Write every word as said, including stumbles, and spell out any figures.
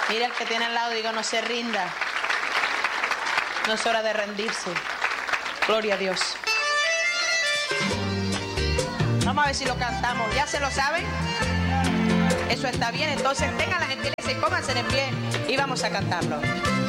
Mira el que tiene al lado, digo, no se rinda. No es hora de rendirse. Gloria a Dios. Vamos a ver si lo cantamos. ¿Ya se lo saben? Eso está bien. Entonces tengan la gentileza y pónganse en pie y vamos a cantarlo.